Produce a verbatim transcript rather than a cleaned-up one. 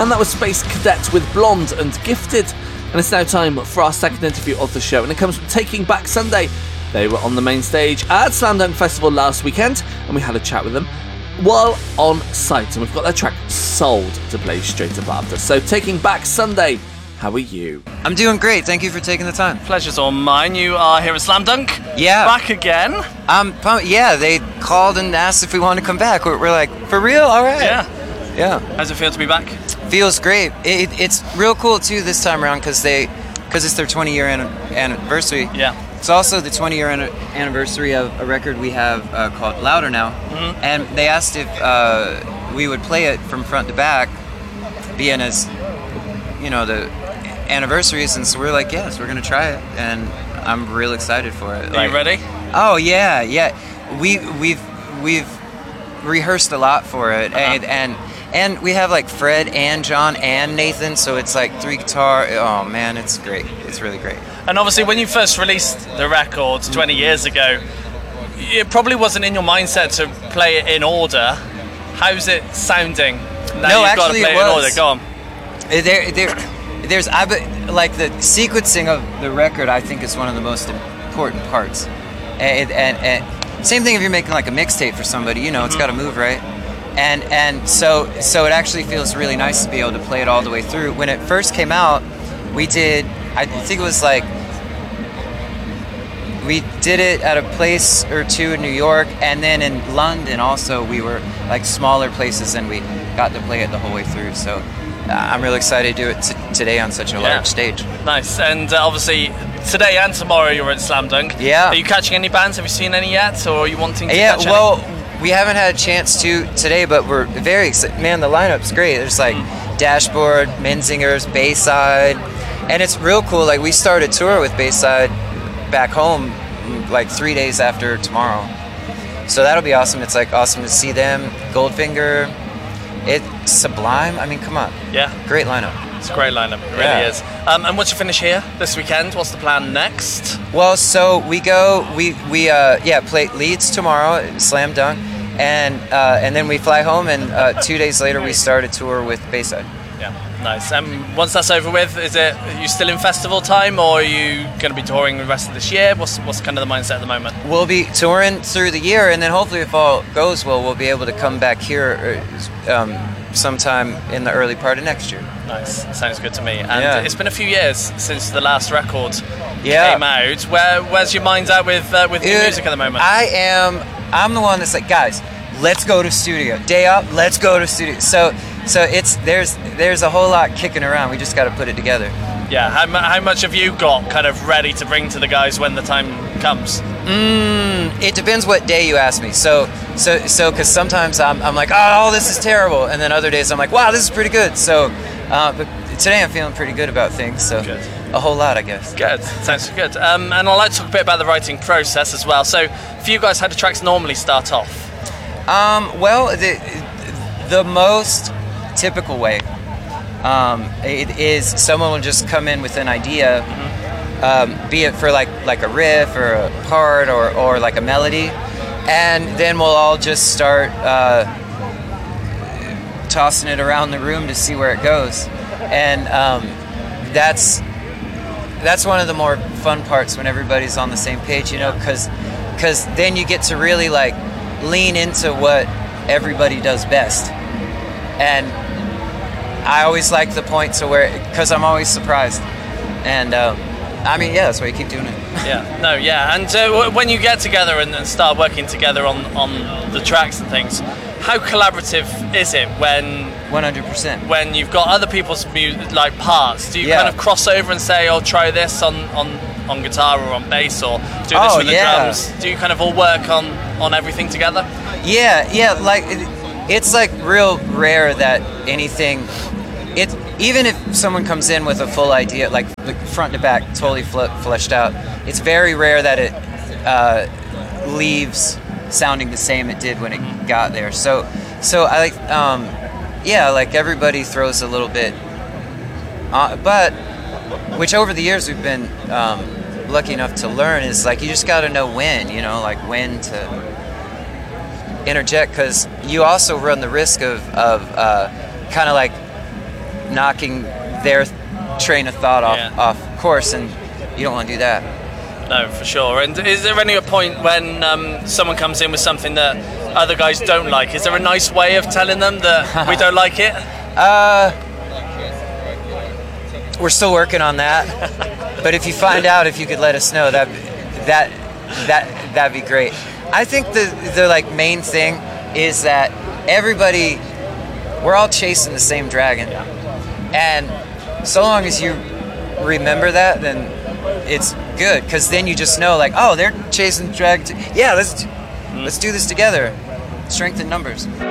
And that was Space Cadet with Blonde and Gifted. And it's now time for our second interview of the show, and it comes from Taking Back Sunday. They were on the main stage at Slam Dunk Festival last weekend, and we had a chat with them while on site, and we've got their track Sold to play straight up after. So Taking Back Sunday, how are you? I'm doing great, thank you for taking the time. Pleasure's all mine. You are here at Slam Dunk? Yeah. Back again? Um, yeah, they called and asked if we wanted to come back. We're, we're like, for real? All right. Yeah. Yeah. How's it feel to be back? Feels great. It, it's real cool too this time around because they, because it's their twenty year an- anniversary. Yeah. It's also the twenty year an- anniversary of a record we have uh, called Louder Now, mm-hmm. and they asked if uh, we would play it from front to back, being as, you know, the anniversaries, and so we're like, yes, we're gonna try it, and I'm real excited for it. Are like, you ready? Oh yeah, yeah. We we've we've rehearsed a lot for it, uh-huh. and and. And we have like Fred and John and Nathan, so it's like three guitar. Oh man, it's great. It's really great. And obviously when you first released the record twenty years ago, it probably wasn't in your mindset to play it in order. How's it sounding now no, you've got to actually play it it in was. order? Go on. There, there, there's, I bet, like the sequencing of the record, I think is one of the most important parts. And, and, and same thing if you're making like a mixtape for somebody, you know, it's mm-hmm. got to move, right? And and so so it actually feels really nice to be able to play it all the way through. When it first came out, we did, I think it was like, we did it at a place or two in New York, and then in London also we were like smaller places, and we got to play it the whole way through. So uh, I'm really excited to do it t- today on such a yeah. large stage. Nice. And uh, obviously today and tomorrow you're at Slam Dunk. Yeah. Are you catching any bands? Have you seen any yet, or are you wanting to yeah, catch well, any? We haven't had a chance to today, but we're very excited. Man, the lineup's great. There's like mm. Dashboard, Menzingers, Bayside, and it's real cool. Like we start a tour with Bayside back home like three days after tomorrow. So that'll be awesome. It's like awesome to see them. Goldfinger, it's Sublime. I mean, come on. Yeah. Great lineup. It's a great lineup, it really yeah. is. Um, and once you finish here this weekend, what's the plan next? Well, so we go, we, we uh, yeah, play Leeds tomorrow, Slam Dunk, and uh, and then we fly home, and uh, two days later we start a tour with Bayside. Yeah, nice. And um, once that's over with, is it, are you still in festival time, or are you going to be touring the rest of this year? What's what's kind of the mindset at the moment? We'll be touring through the year, and then hopefully if all goes well, we'll be able to come back here um, sometime in the early part of next year. Nice, sounds good to me. And yeah. it's been a few years since the last record yeah. came out. Where where's your mind at with uh, with Dude, new music at the moment? I am. I'm the one that's like, guys, let's go to studio. Day up, let's go to studio. So so it's there's there's a whole lot kicking around. We just got to put it together. Yeah. How how much have you got kind of ready to bring to the guys when the time comes? Mm, it depends what day you ask me. So, so, so, because sometimes I'm, I'm like, oh, this is terrible, and then other days I'm like, wow, this is pretty good. So, uh, but today I'm feeling pretty good about things. So, good. A whole lot, I guess. Good. Sounds good. Um, and I'd like to talk a bit about the writing process as well. So, for you guys, how do tracks normally start off? Um, well, the the most typical way um, it is someone will just come in with an idea. Mm-hmm. Um, be it for like like a riff or a part or, or like a melody, and then we'll all just start uh, tossing it around the room to see where it goes, and um, that's that's one of the more fun parts when everybody's on the same page, you know, because because then you get to really like lean into what everybody does best, and I always like the point to where because I'm always surprised, and. Um, I mean, yeah, that's why you keep doing it. Yeah, no, yeah. And uh, when you get together and, and start working together on, on the tracks and things, how collaborative is it when... one hundred percent. When you've got other people's mu- like parts? Do you yeah. kind of cross over and say, oh, try this on, on, on guitar or on bass, or do this oh, with the yeah. drums? Do you kind of all work on, on everything together? Yeah, yeah, like, it, it's like real rare that anything... It even if someone comes in with a full idea, like front to back, totally fl- fleshed out, it's very rare that it uh, leaves sounding the same it did when it got there. So, so I like, um, yeah, like everybody throws a little bit, uh, but which over the years we've been um, lucky enough to learn is like you just got to know when, you know, like when to interject, because you also run the risk of of uh, kind of like knocking their train of thought off, Yeah. off course, and you don't want to do that. No, for sure. And is there any point when um, someone comes in with something that other guys don't like? Is there a nice way of telling them that we don't like it? Uh, we're still working on that. But if you find out, if you could let us know, that that that that'd be great. I think the the like main thing is that everybody, we're all chasing the same dragon, and so long as you remember that, then it's good, because then you just know, like, oh, they're chasing dragon too. Yeah, let's let's do this together. Strength in numbers.